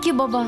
Peki baba.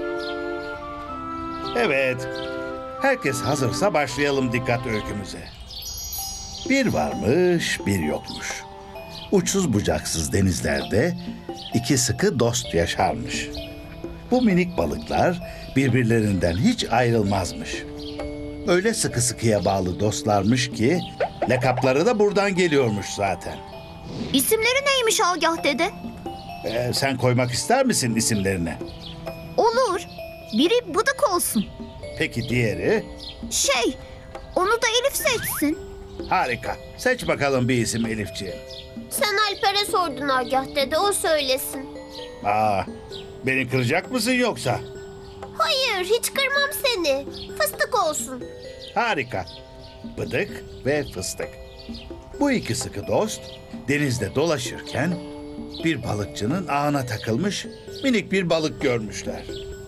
Evet, herkes hazırsa başlayalım dikkat öykümüze. Bir varmış, bir yokmuş. Uçsuz bucaksız denizlerde iki sıkı dost yaşarmış. Bu minik balıklar birbirlerinden hiç ayrılmazmış. Öyle sıkı sıkıya bağlı dostlarmış ki lakapları da buradan geliyormuş zaten. İsimleri neymiş Agah dede? Sen koymak ister misin isimlerini? Olur. Biri Bıdık olsun. Peki diğeri? Onu da Elif seçsin. Harika. Seç bakalım bir isim Elifciğim. Sen Alper'e sordun Agah dede, o söylesin. Beni kıracak mısın yoksa? Hayır, hiç kırmam seni. Fıstık olsun. Harika. Bıdık ve fıstık. Bu iki sıkı dost denizde dolaşırken bir balıkçının ağına takılmış minik bir balık görmüşler.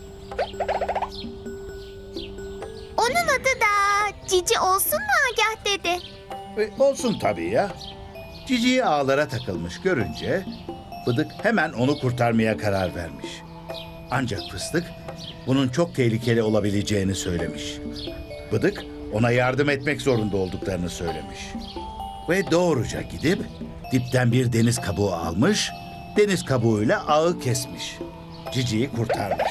Onun adı da Cici olsun mu Agah dede? Olsun tabii ya. Cici'yi ağlara takılmış görünce Bıdık hemen onu kurtarmaya karar vermiş. Ancak fıstık bunun çok tehlikeli olabileceğini söylemiş. Bıdık ona yardım etmek zorunda olduklarını söylemiş. Ve doğruca gidip dipten bir deniz kabuğu almış, deniz kabuğuyla ağı kesmiş. Cici'yi kurtarmış.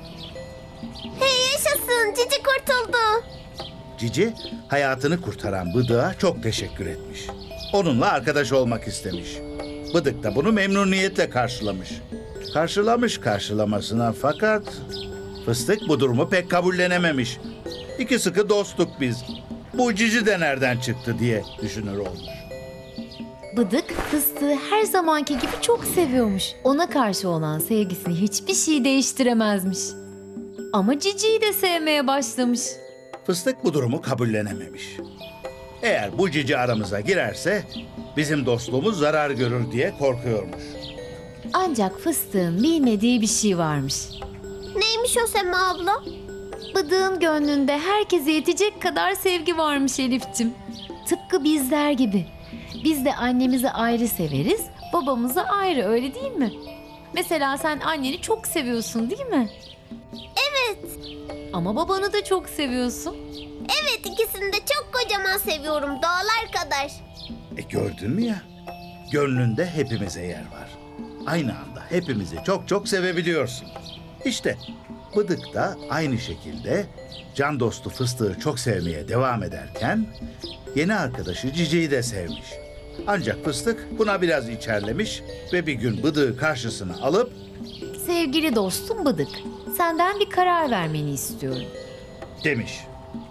Hey yaşasın, Cici kurtuldu. Cici hayatını kurtaran Bıdık'a çok teşekkür etmiş. Onunla arkadaş olmak istemiş. Bıdık da bunu memnuniyetle karşılamış. Karşılamasına fakat fıstık bu durumu pek kabullenememiş. İki sıkı dostluk biz. Bu Cici de nereden çıktı diye düşünür olmuş. Bıdık fıstığı her zamanki gibi çok seviyormuş. Ona karşı olan sevgisini hiçbir şey değiştiremezmiş. Ama Cici'yi de sevmeye başlamış. Fıstık bu durumu kabullenememiş. Eğer bu Cici aramıza girerse bizim dostluğumuz zarar görür diye korkuyormuş. Ancak fıstığın bilmediği bir şey varmış. Neymiş o Sema abla? Bıdığın gönlünde herkese yetecek kadar sevgi varmış Elif'cim. Tıpkı bizler gibi. Biz de annemizi ayrı severiz, babamızı ayrı, öyle değil mi? Mesela sen anneni çok seviyorsun değil mi? Evet. Ama babanı da çok seviyorsun. Evet, ikisini de çok kocaman seviyorum, dağlar kadar. Gördün mü ya? Gönlünde hepimize yer var. Aynı anda hepimizi çok çok sevebiliyorsun. İşte Bıdık da aynı şekilde can dostu fıstığı çok sevmeye devam ederken yeni arkadaşı Cici'yi de sevmiş. Ancak fıstık buna biraz içerlemiş ve bir gün Bıdık'ı karşısına alıp Sevgili dostum Bıdık, senden bir karar vermeni istiyorum. demiş.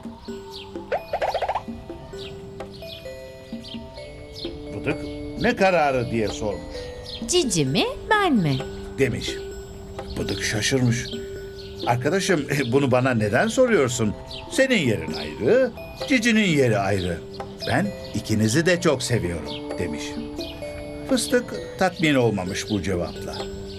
Bıdık ne kararı diye sormuş. Cici mi, ben mi? Demiş. Bıdık şaşırmış. Arkadaşım bunu bana neden soruyorsun? Senin yerin ayrı, Cici'nin yeri ayrı. Ben ikinizi de çok seviyorum demiş. Fıstık tatmin olmamış bu cevapla.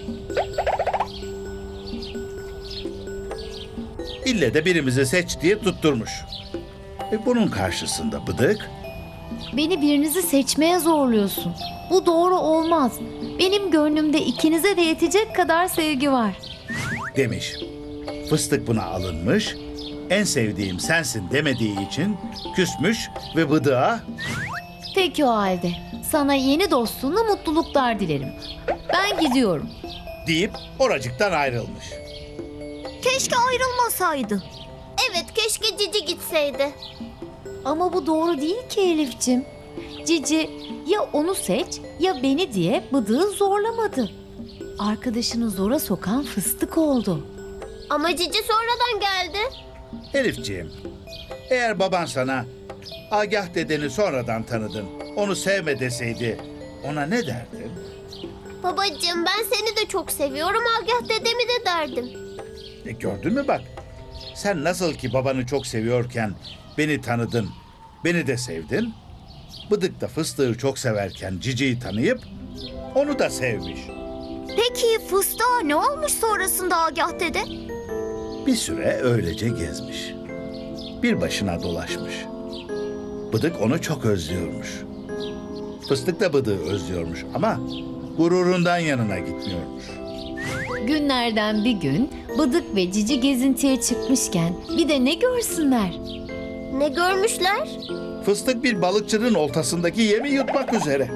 İlle de birimizi seç diye tutturmuş. Bunun karşısında Bıdık Beni birinizi seçmeye zorluyorsun. Bu doğru olmaz. Benim gönlümde ikinize de yetecek kadar sevgi var. demiş. Fıstık buna alınmış, en sevdiğim sensin demediği için küsmüş ve Bıdık'a Peki o halde. Sana yeni dostluğuna mutluluklar dilerim. Ben gidiyorum. deyip oracıktan ayrılmış. Keşke ayrılmasaydı. Evet, keşke Cici gitseydi. Ama bu doğru değil ki Elif'cim. Cici ya onu seç ya beni diye Bıdık'ı zorlamadı. Arkadaşını zora sokan fıstık oldu. Ama Cici sonradan geldi. Elifciğim, eğer baban sana Agah dedeni sonradan tanıdın, onu sevme deseydi ona ne derdin? Babacığım, ben seni de çok seviyorum, Agah dedemi de derdim. Gördün mü bak, sen nasıl ki babanı çok seviyorken beni tanıdın, beni de sevdin. Bıdık da fıstığı çok severken Cici'yi tanıyıp onu da sevmiş. Peki fıstığa ne olmuş sonrasında Agah dede? Bir süre öylece gezmiş. Bir başına dolaşmış. Bıdık onu çok özlüyormuş. Fıstık da Bıdık'ı özlüyormuş ama gururundan yanına gitmiyormuş. Günlerden bir gün Bıdık ve Cici gezintiye çıkmışken bir de ne görsünler? Ne görmüşler? Fıstık bir balıkçının oltasındaki yemi yutmak üzere.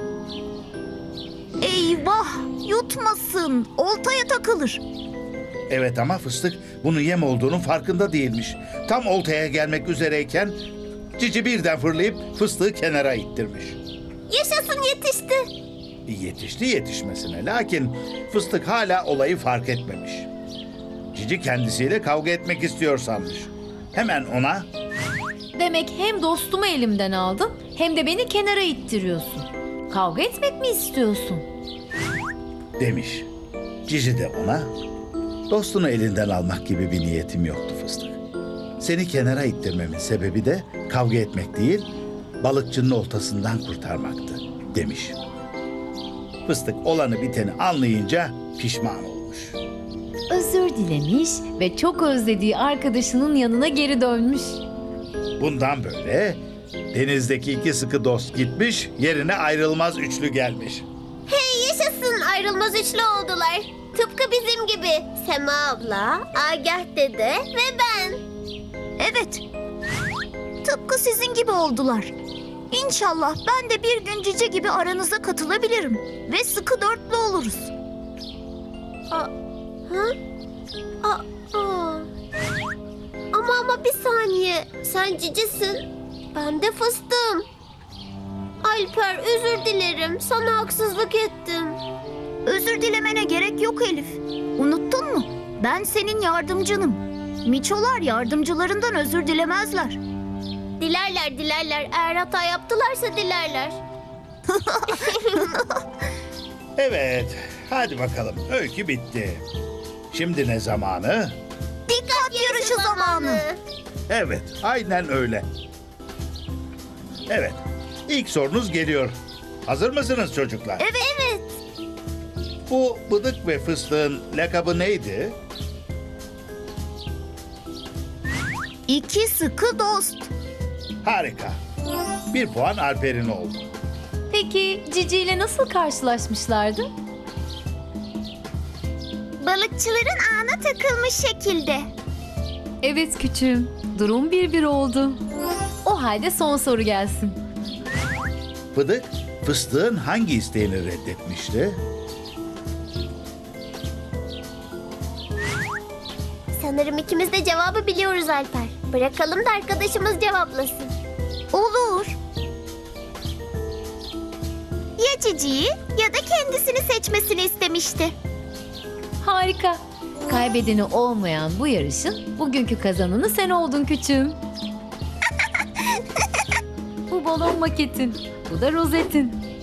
Eyvah! Yutmasın. Oltaya takılır. Evet ama Fıstık bunun yem olduğunun farkında değilmiş. Tam oltaya gelmek üzereyken Cici birden fırlayıp fıstığı kenara ittirmiş. Yaşasın, yetişti. Yetişti yetişmesine, lakin Fıstık hala olayı fark etmemiş. Cici kendisiyle kavga etmek istiyor sanmış. Hemen ona Demek hem dostumu elimden aldın hem de beni kenara ittiriyorsun. Kavga etmek mi istiyorsun? demiş. Cici de ona, dostunu elinden almak gibi bir niyetim yoktu Fıstık. Seni kenara ittirmemin sebebi de kavga etmek değil, balıkçının oltasından kurtarmaktı demiş. Fıstık olanı biteni anlayınca pişman olmuş. Özür dilemiş ve çok özlediği arkadaşının yanına geri dönmüş. Bundan böyle denizdeki iki sıkı dost gitmiş, yerine ayrılmaz üçlü gelmiş. Hey, yaşasın, ayrılmaz üçlü oldular. Tıpkı bizim gibi. Sema abla, Agah dede ve ben. Evet. Tıpkı sizin gibi oldular. İnşallah ben de bir gün Cici gibi aranıza katılabilirim. Ve sıkı dörtlü oluruz. Hı? Aa. Ama bir saniye. Sen Cici'sin. Ben de fıstığım. Alper, özür dilerim. Sana haksızlık ettim. Özür dilemene gerek yok Elif. Unuttun mu? Ben senin yardımcınım. Miçolar yardımcılarından özür dilemezler. Dilerler. Eğer hata yaptılarsa dilerler. Evet, hadi bakalım, öykü bitti. Şimdi ne zamanı? Dikkat yarışı zamanı. Evet, aynen öyle. Evet, ilk sorunuz geliyor. Hazır mısınız çocuklar? Evet. Bu Bıdık ve Fıstık'ın lakabı neydi? İki sıkı dost. Harika. Bir puan Alper'in oldu. Peki Cici ile nasıl karşılaşmışlardı? Balıkçıların ağına takılmış şekilde. Evet küçüğüm, durum 1-1 oldu. O halde son soru gelsin. Bıdık, Fıstık'ın hangi isteğini reddetmişti? Sanırım ikimiz de cevabı biliyoruz Alper. Bırakalım da arkadaşımız cevaplasın. Olur. Ya Cici'yi ya da kendisini seçmesini istemişti. Harika. Kaybedeni olmayan bu yarışın bugünkü kazananı sen oldun küçüğüm. Bu balon maketin, bu da rozetin.